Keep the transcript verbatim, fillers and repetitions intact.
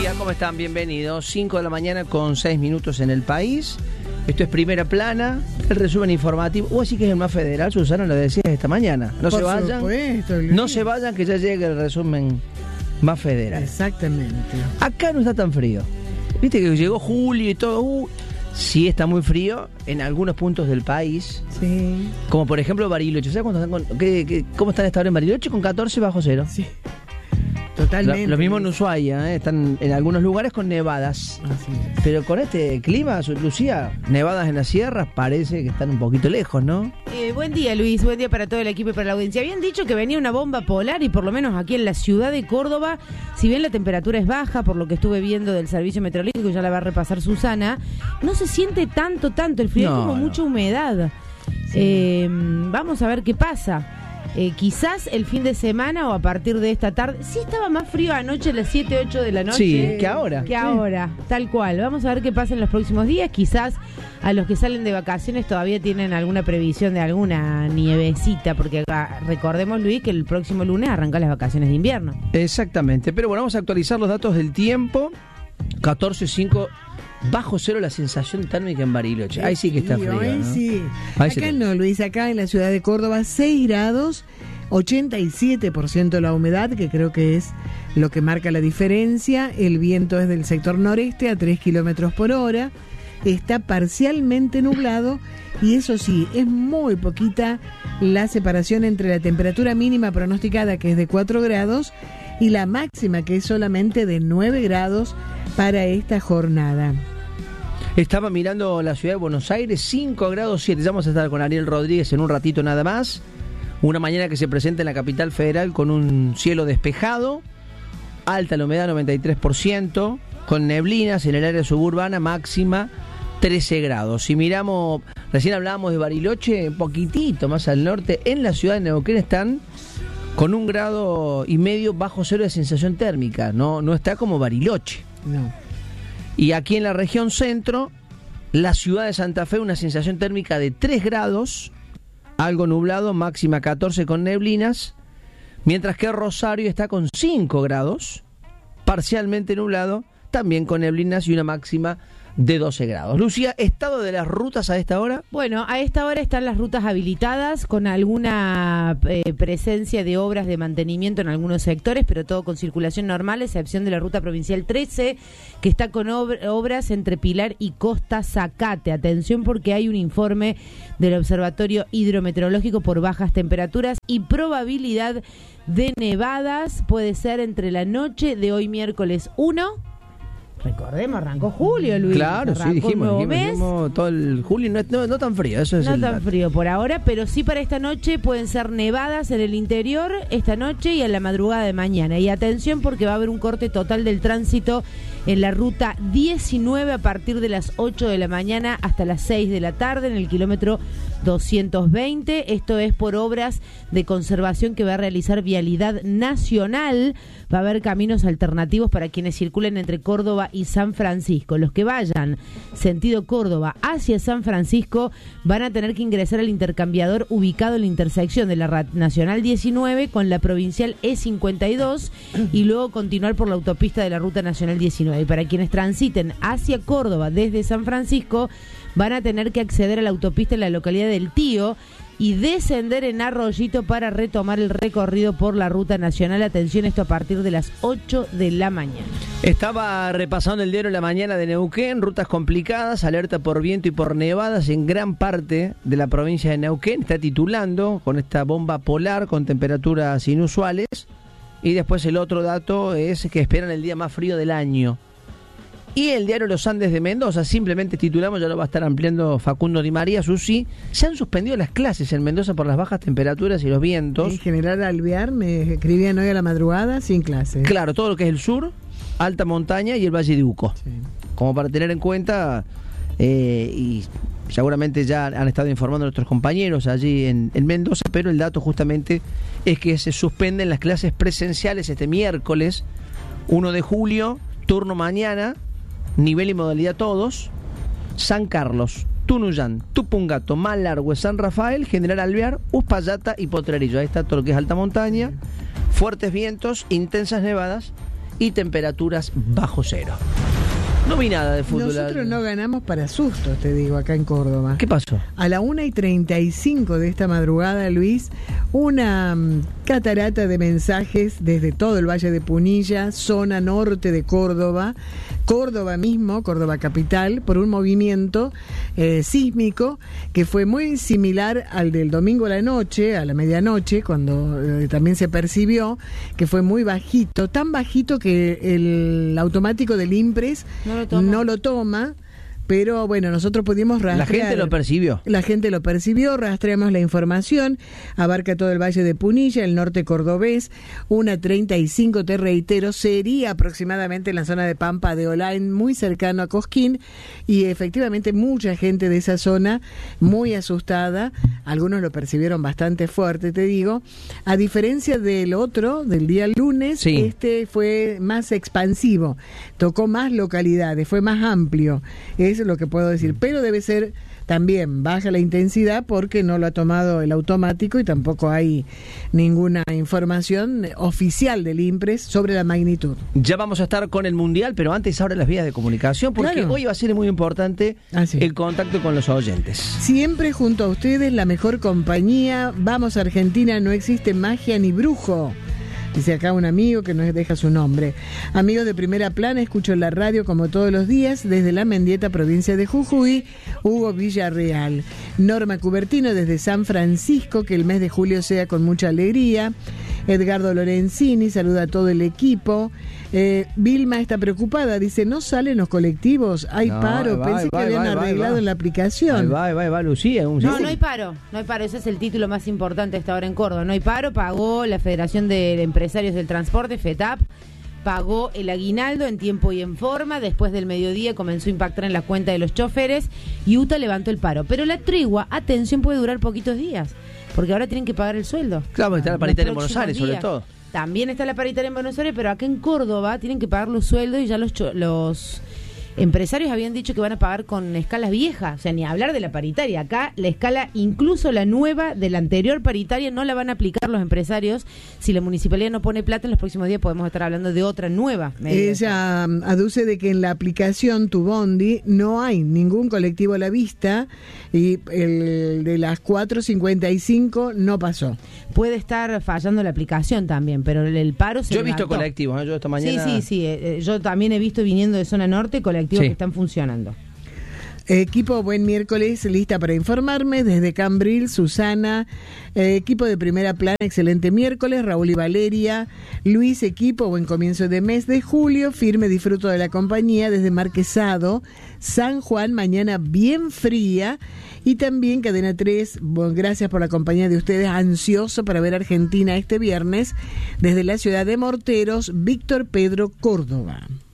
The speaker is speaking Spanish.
día, ¿cómo están? Bienvenidos. cinco de la mañana con seis minutos en el país. Esto es Primera Plana, el resumen informativo. O así que es el más federal, Susana, lo decías esta mañana. No Por se vayan, supuesto, no se vayan, que ya llegue el resumen más federal. Exactamente. Acá no está tan frío. Viste que llegó julio y todo. Uh, sí está muy frío en algunos puntos del país. Sí. Como por ejemplo Bariloche. ¿Sabes cuánto están con, qué, qué, cómo están esta hora en Bariloche? Con catorce bajo cero. Sí. Totalmente. Lo, lo mismo en Ushuaia, ¿eh? Están en algunos lugares con nevadas. Así es. Pero con este clima, Lucía, nevadas en las sierras parece que están un poquito lejos, ¿no? Eh, buen día, Luis. Buen día para todo el equipo y para la audiencia. Habían dicho que venía una bomba polar y por lo menos aquí en la ciudad de Córdoba, si bien la temperatura es baja, por lo que estuve viendo del servicio meteorológico, ya la va a repasar Susana, no se siente tanto, tanto el frío, No, hay como no. mucha humedad. Sí. Eh, vamos a ver qué pasa. Eh, quizás el fin de semana o a partir de esta tarde. Sí estaba más frío anoche a las siete, ocho de la noche. Sí, que ahora. Que ahora, tal cual. Vamos a ver qué pasa en los próximos días. Quizás a los que salen de vacaciones todavía tienen alguna previsión de alguna nievecita, porque acá, recordemos, Luis, que el próximo lunes arrancan las vacaciones de invierno. Exactamente. Pero bueno, vamos a actualizar los datos del tiempo. catorce punto cinco bajo cero la sensación térmica en Bariloche. Ahí sí que está frío, Ahí ¿no? sí. Ahí sí Acá que- no, Luis, acá en la ciudad de Córdoba, seis grados, ochenta y siete por ciento la humedad, que creo que es lo que marca la diferencia. El viento es del sector noreste a tres kilómetros por hora. Está parcialmente nublado y eso sí, es muy poquita la separación entre la temperatura mínima pronosticada, que es de cuatro grados, y la máxima, que es solamente de nueve grados para esta jornada. Estaba mirando la ciudad de Buenos Aires, cinco grados siete. Ya vamos a estar con Ariel Rodríguez en un ratito nada más. Una mañana que se presenta en la capital federal con un cielo despejado, alta la humedad noventa y tres por ciento, con neblinas en el área suburbana, máxima trece grados. Si miramos, recién hablábamos de Bariloche, un poquitito más al norte, en la ciudad de Neuquén están con un grado y medio bajo cero de sensación térmica, no, no está como Bariloche. No. Y aquí en la región centro, la ciudad de Santa Fe, una sensación térmica de tres grados, algo nublado, máxima catorce con neblinas, mientras que Rosario está con cinco grados, parcialmente nublado, también con neblinas y una máxima de doce grados. Lucía, ¿estado de las rutas a esta hora? Bueno, a esta hora están las rutas habilitadas con alguna eh, presencia de obras de mantenimiento en algunos sectores, pero todo con circulación normal, a excepción de la ruta provincial trece, que está con ob- obras entre Pilar y Costa Zacate. Atención, porque hay un informe del Observatorio Hidrometeorológico por bajas temperaturas y probabilidad de nevadas. Puede ser entre la noche de hoy miércoles uno. Recordemos, arrancó julio, Luis. Claro, sí, Arrancó un dijimos, nuevo dijimos, mes. dijimos todo el julio, no, no, no tan frío, eso es No el tan dato. frío por ahora, pero sí para esta noche pueden ser nevadas en el interior esta noche y en la madrugada de mañana. Y atención, porque va a haber un corte total del tránsito en la ruta diecinueve a partir de las ocho de la mañana hasta las seis de la tarde en el kilómetro doscientos veinte. Esto es por obras de conservación que va a realizar Vialidad Nacional. Va a haber caminos alternativos para quienes circulen entre Córdoba y San Francisco. Los que vayan sentido Córdoba hacia San Francisco van a tener que ingresar al intercambiador ubicado en la intersección de la Ra- Nacional diecinueve con la provincial E cincuenta y dos y luego continuar por la autopista de la Ruta Nacional diecinueve. Y para quienes transiten hacia Córdoba desde San Francisco van a tener que acceder a la autopista en la localidad del Tío y descender en Arroyito para retomar el recorrido por la Ruta Nacional. Atención, esto a partir de las ocho de la mañana. Estaba repasando el diario La Mañana de Neuquén, rutas complicadas, alerta por viento y por nevadas en gran parte de la provincia de Neuquén. Está titulando con esta bomba polar con temperaturas inusuales. Y después el otro dato es que esperan el día más frío del año. Y el diario Los Andes de Mendoza, simplemente titulamos, ya lo va a estar ampliando Facundo Di María, Susi, se han suspendido las clases en Mendoza por las bajas temperaturas y los vientos. En general, Alvear me escribían hoy a la madrugada sin clase. Claro, todo lo que es el sur, alta montaña y el Valle de Uco. Sí. Como para tener en cuenta, eh, y seguramente ya han estado informando a nuestros compañeros allí en, en Mendoza, pero el dato justamente es que se suspenden las clases presenciales este miércoles, uno de julio, turno mañana, nivel y modalidad todos, San Carlos, Tunuyán, Tupungato, Malargüe, San Rafael, General Alvear, Uspallata y Potrerillo. Ahí está todo lo que es alta montaña, fuertes vientos, intensas nevadas y temperaturas bajo cero. No vi nada de fútbol. Nosotros no ganamos para sustos, te digo, acá en Córdoba. ¿Qué pasó? A la una y treinta y cinco de esta madrugada, Luis, una um, catarata de mensajes desde todo el Valle de Punilla, zona norte de Córdoba, Córdoba mismo, Córdoba capital, por un movimiento eh, sísmico que fue muy similar al del domingo a la noche, a la medianoche, cuando eh, también se percibió que fue muy bajito, tan bajito que el automático del IMPRES no lo toma, no lo toma pero bueno, nosotros pudimos rastrear. La gente lo percibió. La gente lo percibió, rastreamos la información, abarca todo el Valle de Punilla, el norte cordobés, una treinta y cinco, te reitero, sería aproximadamente en la zona de Pampa de Olain, muy cercano a Cosquín, y efectivamente mucha gente de esa zona muy asustada, algunos lo percibieron bastante fuerte, te digo, a diferencia del otro, del día lunes, sí. Este fue más expansivo, tocó más localidades, fue más amplio, es lo que puedo decir, pero debe ser también baja la intensidad porque no lo ha tomado el automático y tampoco hay ninguna información oficial del IMPRES sobre la magnitud. Ya vamos a estar con el Mundial, pero antes ahora las vías de comunicación, porque claro, hoy va a ser muy importante Así. el contacto con los oyentes. Siempre junto a ustedes, la mejor compañía. Vamos a Argentina, no existe magia ni brujo. Dice acá un amigo que nos deja su nombre. Amigos de Primera Plana, escucho la radio como todos los días desde la Mendieta, provincia de Jujuy. Hugo Villarreal. Norma Cubertino desde San Francisco, que el mes de julio sea con mucha alegría. Edgardo Lorenzini, saluda a todo el equipo. Eh, Vilma está preocupada, dice, ¿no salen los colectivos? Hay no, paro, va, pensé va, que va, habían va, arreglado va. en la aplicación. Va, va, va, Lucía. Un no, no hay paro, no hay paro, ese es el título más importante hasta ahora en Córdoba. No hay paro, pagó la Federación de Empresarios del Transporte, FETAP, pagó el aguinaldo en tiempo y en forma, después del mediodía comenzó a impactar en la cuenta de los choferes y U T A levantó el paro. Pero la tregua, atención, puede durar poquitos días, porque ahora tienen que pagar el sueldo. Claro, está la paritaria en Buenos Aires, días. sobre todo. También está la paritaria en Buenos Aires, pero acá en Córdoba tienen que pagar los sueldos y ya los cho- los empresarios habían dicho que van a pagar con escalas viejas, o sea, ni hablar de la paritaria. Acá la escala, incluso la nueva de la anterior paritaria, no la van a aplicar los empresarios. Si la municipalidad no pone plata, en los próximos días podemos estar hablando de otra nueva medida. Ella aduce de que en la aplicación Tu Bondi no hay ningún colectivo a la vista y el de las cuatro cincuenta y cinco no pasó. Puede estar fallando la aplicación también, pero el, el paro se Yo he visto levantó. colectivos, ¿eh? Yo esta mañana... Sí, sí, sí, eh, yo también he visto viniendo de zona norte colectivos sí. que están funcionando. Equipo, buen miércoles, lista para informarme desde Cambril, Susana. Eh, equipo de Primera Plana, excelente miércoles, Raúl y Valeria. Luis, equipo, buen comienzo de mes de julio, firme disfruto de la compañía desde Marquesado, San Juan, mañana bien fría. Y también Cadena tres, bueno, gracias por la compañía de ustedes, ansioso para ver Argentina este viernes desde la ciudad de Morteros, Víctor Pedro, Córdoba.